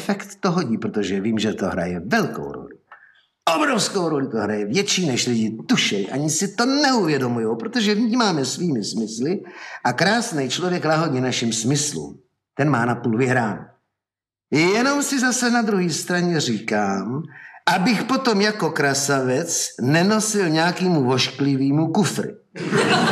perfekt to hodí, protože vím, že to hraje velkou roli. Obrovskou roli to hraje, větší než lidi tušej, ani si to neuvědomujou, protože vnímáme svými smysly a krásný člověk lahodí našim smyslům. Ten má napůl vyhrán. Jenom si zase na druhé straně říkám, abych potom jako krasavec nenosil nějakému vošklivýmu kufry.